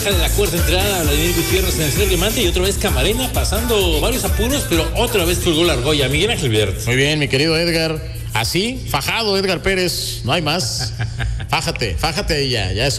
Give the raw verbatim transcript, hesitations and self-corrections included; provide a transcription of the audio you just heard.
De la cuarta entrada, Vladimir Gutiérrez en el centro remate y otra vez Camarena pasando varios apuros, pero otra vez colgó la argolla. Miguel Ángel Vidarte. Muy bien, mi querido Edgar. Así, fajado Edgar Pérez, no hay más. Fájate, fájate ahí ya, ya es